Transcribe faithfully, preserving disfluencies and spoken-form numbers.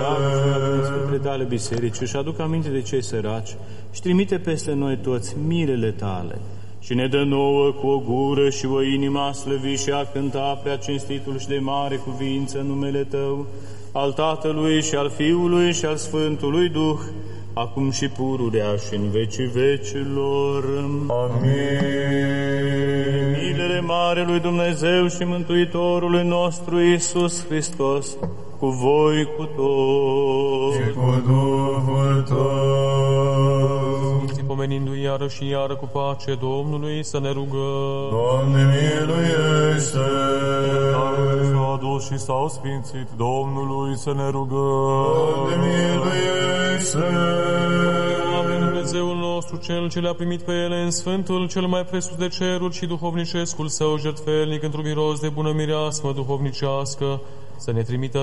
Sfântele tale biserici și aduc aminte de cei săraci și trimite peste noi toți mirele tale și ne dă nouă cu o gură și o inimă a slăvi și a cânta prea cinstitul și de mare cuvință în numele Tău, al Tatălui și al Fiului și al Sfântului Duh, acum și pururea și în vecii vecilor. Amin. Milele Marelui Dumnezeu și Mântuitorului nostru Iisus Hristos, cu voi cu toți. Și cu Duhul Tău. Sfinții pomenindu-i iară și iară cu pace Domnului să ne rugăm. Doamne, miluiește! S-a adus și s-au sfințit Domnului să ne rugăm. Doamne, miluiește! Doamne, Dumnezeul nostru, Cel ce le-a primit pe ele în Sfântul cel mai presus de ceruri și duhovnicescul Său jertfelnic într-un miros de bună mireasmă duhovnicească, să ne trimită